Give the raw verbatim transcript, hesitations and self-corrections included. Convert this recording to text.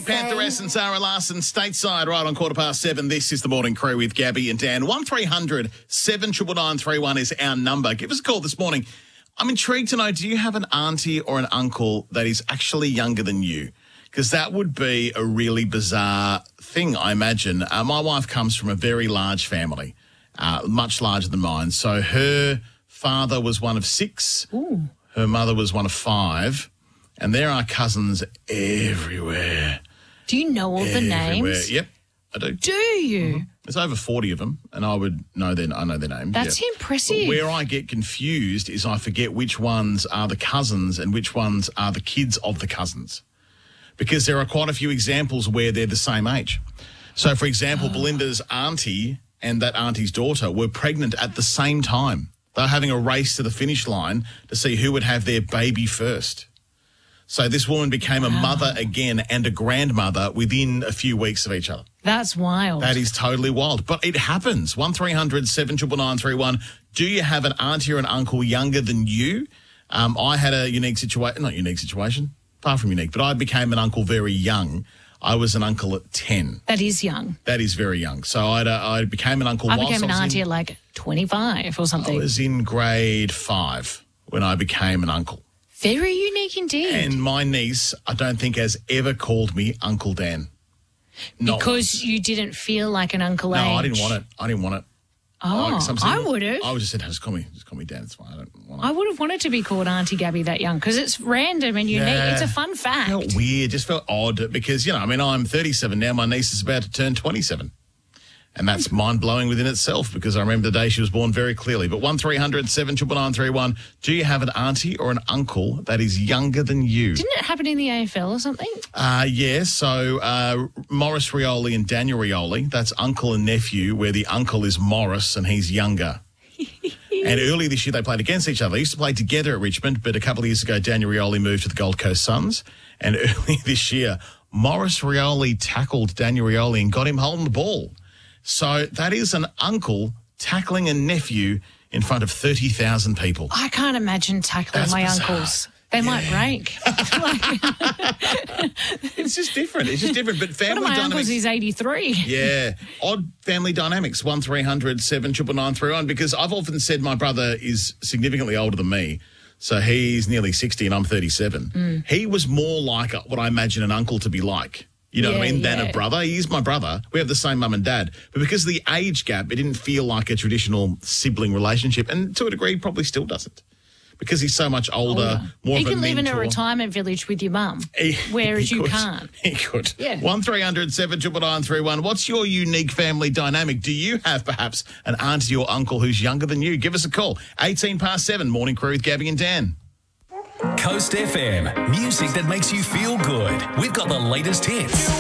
Pantheress and Sarah Larson, stateside, right on quarter past seven. This is the Morning Crew with Gabby and Dan. one three hundred seven nine nine three one is our number. Give us a call this morning. I'm intrigued to know, do you have an auntie or an uncle that is actually younger than you? Because that would be a really bizarre thing, I imagine. Uh, my wife comes from a very large family, uh, much larger than mine. So her father was one of six. Ooh. Her mother was one of five. And there are cousins everywhere. Do you know all the Everywhere. names? Yep, I do. Do you? Mm-hmm. There's over forty of them, and I would know their, I know their names. That's yep. impressive. But where I get confused is I forget which ones are the cousins and which ones are the kids of the cousins. Because there are quite a few examples where they're the same age. So, for example, oh. Belinda's auntie and that auntie's daughter were pregnant at the same time. They were having a race to the finish line to see who would have their baby first. So this woman became wow. a mother again and a grandmother within a few weeks of each other. That's wild. That is totally wild. But it happens. one three hundred seven nine nine three one. Do you have an auntie or an uncle younger than you? Um, I had a unique situation, not unique situation, far from unique, but I became an uncle very young. I was an uncle at ten. That is young. That is very young. So I'd, uh, I became an uncle I whilst became an I was auntie in, at like twenty-five or something. I was in grade five when I became an uncle. Very unique indeed. And my niece, I don't think, has ever called me Uncle Dan. Not because once. You didn't feel like an uncle no, age. No, I didn't want it. I didn't want it. Oh, I, I would have. I was just said, just call me, just call me Dan. It's fine. I don't want it. I would have wanted to be called Auntie Gabby that young because it's random and unique. Yeah. It's a fun fact. Felt weird. Just felt odd because, you know, I mean, I'm thirty-seven now. My niece is about to turn twenty-seven. And that's mind-blowing within itself because I remember the day she was born very clearly. But one three hundred seven nine nine three one, do you have an auntie or an uncle that is younger than you? Didn't it happen in the A F L or something? Uh, yeah, so uh, Maurice Rioli and Daniel Rioli, that's uncle and nephew, where the uncle is Morris and he's younger. And earlier this year they played against each other. They used to play together at Richmond, but a couple of years ago Daniel Rioli moved to the Gold Coast Suns. And earlier this year, Maurice Rioli tackled Daniel Rioli and got him holding the ball. So that is an uncle tackling a nephew in front of thirty thousand people. I can't imagine tackling That's my bizarre. uncles. They Yeah. might break. It's just different. It's just different. But family One of my dynamics. uncles is eighty-three. Yeah. Odd family dynamics. one three hundred seven nine nine three one. Because I've often said my brother is significantly older than me. So he's nearly sixty and I'm thirty-seven. Mm. He was more like what I imagine an uncle to be like. You know yeah, what I mean? Yeah. Than a brother. He's my brother. We have the same mum and dad. But because of the age gap, it didn't feel like a traditional sibling relationship. And to a degree, probably still doesn't. Because he's so much older, Older. more he of a can live in a mentor. retirement village with your mum, He- whereas he you could. can't. He could. Yeah. one three hundred seven nine nine three one. What's your unique family dynamic? Do you have perhaps an auntie or uncle who's younger than you? Give us a call. eighteen past seven, Morning Crew with Gabby and Dan. Coast F M, music that makes you feel good. We've got the latest hits.